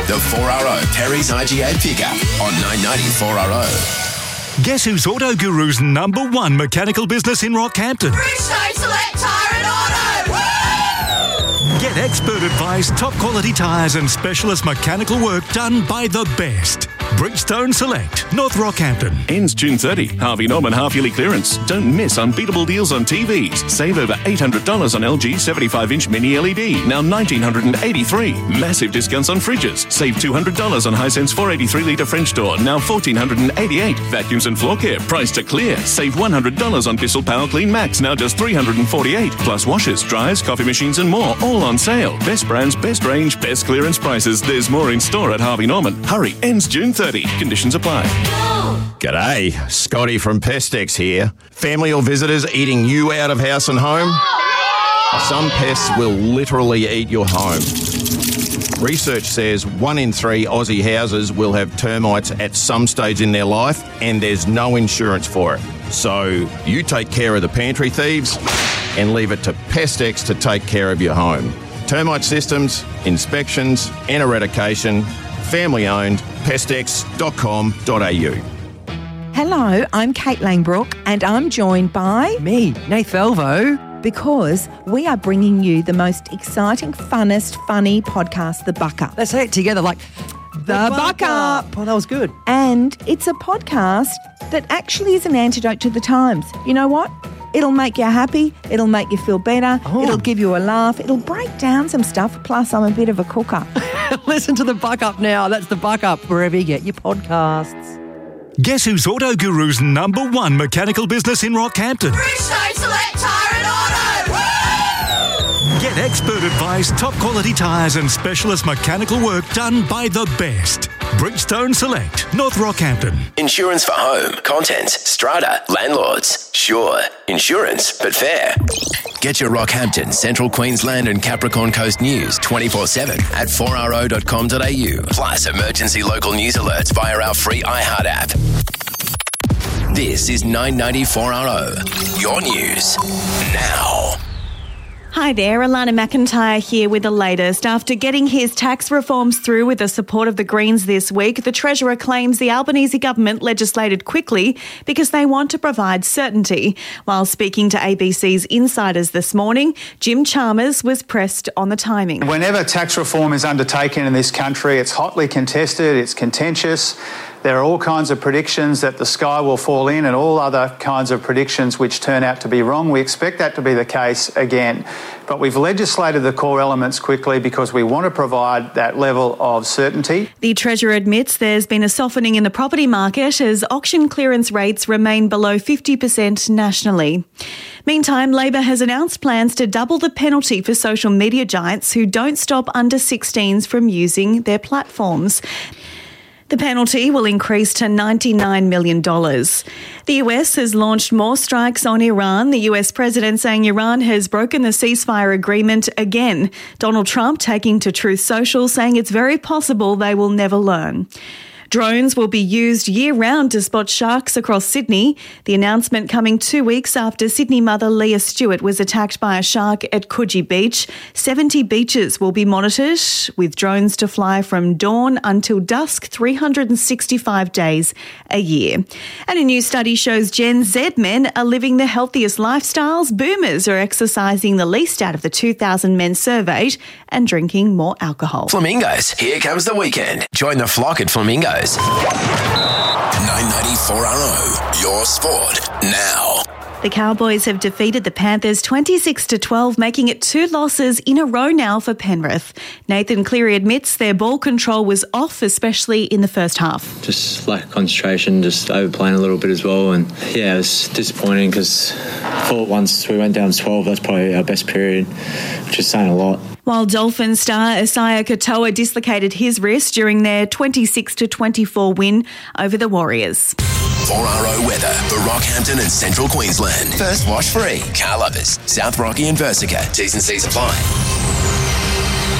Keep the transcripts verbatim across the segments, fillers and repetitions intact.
The four R O Perry's I G A Pickup on nine ninety four R O. Guess who's Auto Guru's number one mechanical business in Rockhampton? Bridgestone Select Tyre and Auto! Woo! Get expert advice, top quality tyres and specialist mechanical work done by the best. Bridgestone Select, North Rockhampton. Ends June thirtieth. Harvey Norman half-yearly clearance. Don't miss unbeatable deals on T Vs. Save over eight hundred dollars on L G seventy-five inch mini L E D. Now one thousand nine hundred eighty-three dollars. Massive discounts on fridges. Save two hundred dollars on Hisense four eighty-three litre French door. Now one thousand four hundred eighty-eight dollars. Vacuums and floor care. Price to clear. Save one hundred dollars on Bissell Power Clean Max. Now just three hundred forty-eight dollars. Plus washers, dryers, coffee machines and more. All on sale. Best brands, best range, best clearance prices. There's more in store at Harvey Norman. Hurry. Ends June thirtieth. Conditions apply. G'day, Scotty from Pestex here. Family or visitors eating you out of house and home? Some pests will literally eat your home. Research says one in three Aussie houses will have termites at some stage in their life, and there's no insurance for it. So you take care of the pantry thieves and leave it to Pestex to take care of your home. Termite systems, inspections and eradication, family owned, pestex dot com dot a u. Hello, I'm Kate Langbrook and I'm joined by... Me, Nath Velvo. Because we are bringing you the most exciting, funnest, funny podcast, The Buck Up. Let's say it together like... The, the Buck Up. Oh, that was good. And it's a podcast that actually is an antidote to the times. You know what? It'll make you happy. It'll make you feel better. Oh. It'll give you a laugh. It'll break down some stuff. Plus, I'm a bit of a cooker. Listen to The Buck Up now. That's The Buck Up, wherever you get your podcasts. Guess who's Auto Guru's number one mechanical business in Rockhampton? Bridgestone Select Tyre and Auto! Woo! Get expert advice, top quality tyres and specialist mechanical work done by the best. Bridgestone Select, North Rockhampton. Insurance for home, contents, strata, landlords. Sure, insurance, but fair. Get your Rockhampton, Central Queensland and Capricorn Coast news twenty-four seven at four r o dot com dot a u. Plus emergency local news alerts via our free iHeart app. This is nine ninety four R O, your news now. Hi there, Alana McIntyre here with the latest. After getting his tax reforms through with the support of the Greens this week, the Treasurer claims the Albanese government legislated quickly because they want to provide certainty. While speaking to A B C's Insiders this morning, Jim Chalmers was pressed on the timing. Whenever tax reform is undertaken in this country, it's hotly contested, it's contentious. There are all kinds of predictions that the sky will fall in and all other kinds of predictions which turn out to be wrong. We expect that to be the case again. But we've legislated the core elements quickly because we want to provide that level of certainty. The Treasurer admits there's been a softening in the property market as auction clearance rates remain below fifty percent nationally. Meantime, Labor has announced plans to double the penalty for social media giants who don't stop under sixteens from using their platforms. The penalty will increase to ninety-nine million dollars. The U S has launched more strikes on Iran, the U S president saying Iran has broken the ceasefire agreement again. Donald Trump taking to Truth Social saying it's very possible they will never learn. Drones will be used year-round to spot sharks across Sydney. The announcement coming two weeks after Sydney mother Leah Stewart was attacked by a shark at Coogee Beach. seventy beaches will be monitored with drones to fly from dawn until dusk, three hundred sixty-five days a year. And a new study shows Gen Z men are living the healthiest lifestyles. Boomers are exercising the least out of the two thousand men surveyed and drinking more alcohol. Flamingos, here comes the weekend. Join the flock at Flamingos. nine ninety-four R O, your sport now. The Cowboys have defeated the Panthers twenty-six to twelve, making it two losses in a row now for Penrith. Nathan Cleary admits their ball control was off, especially in the first half. Just lack of concentration, just overplaying a little bit as well. And yeah, it was disappointing because I thought once we went down twelve, that's probably our best period, which is saying a lot. While Dolphin star Isaiah Katoa dislocated his wrist during their twenty-six to twenty-four win over the Warriors. four R O weather for Rockhampton and Central Queensland. First wash free. Car lovers, South Rocky and Versica. T's and C's apply.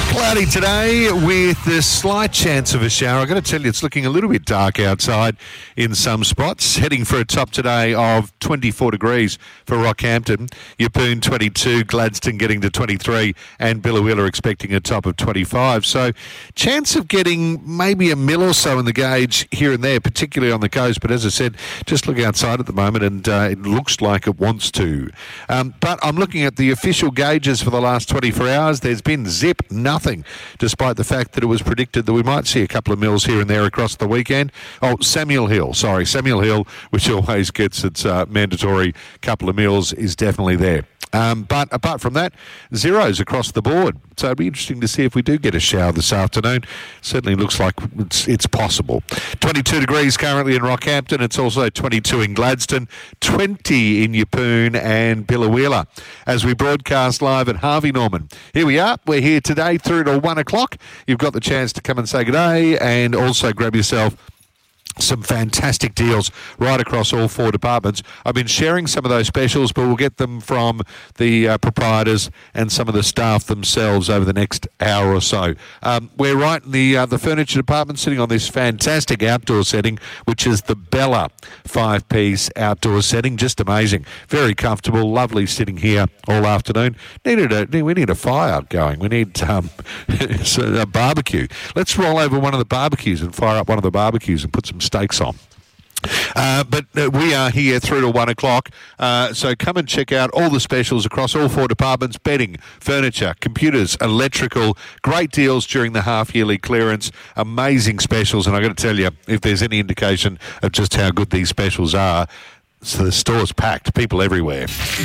Cloudy today with the slight chance of a shower. I've got to tell you, it's looking a little bit dark outside in some spots. Heading for a top today of twenty-four degrees for Rockhampton. Yeppoon twenty-two, Gladstone getting to twenty-three, and Biloela expecting a top of twenty-five. So chance of getting maybe a mil or so in the gauge here and there, particularly on the coast. But as I said, just look outside at the moment and uh, it looks like it wants to. Um, but I'm looking at the official gauges for the last twenty-four hours. There's been zip nothing, despite the fact that it was predicted that we might see a couple of mils here and there across the weekend. Oh, Samuel Hill, sorry, Samuel Hill, which always gets its uh, mandatory couple of mils, is definitely there. Um, but apart from that, zeros across the board. So it'd be interesting to see if we do get a shower this afternoon. Certainly looks like it's, it's possible. twenty-two degrees currently in Rockhampton. It's also twenty-two in Gladstone, twenty in Yeppoon and Biloela. As we broadcast live at Harvey Norman. Here we are. We're here today through to one o'clock. You've got the chance to come and say good day and also grab yourself some fantastic deals right across all four departments. I've been sharing some of those specials, but we'll get them from the uh, proprietors and some of the staff themselves over the next hour or so. Um, we're right in the uh, the furniture department, sitting on this fantastic outdoor setting, which is the Bella five-piece outdoor setting. Just amazing. Very comfortable. Lovely sitting here all afternoon. Needed a, we need a fire going. We need um, a barbecue. Let's roll over one of the barbecues and fire up one of the barbecues and put some steaks on. Uh, but uh, we are here through to one o'clock, uh, so come and check out all the specials across all four departments: bedding, furniture, computers, electrical. Great deals during the half-yearly clearance. Amazing specials, and I've got to tell you, if there's any indication of just how good these specials are, so the store's packed, people everywhere.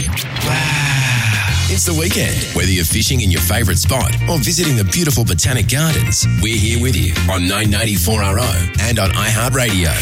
It's the weekend. Whether you're fishing in your favourite spot or visiting the beautiful Botanic Gardens, we're here with you on nine ninety-four R O and on iHeartRadio.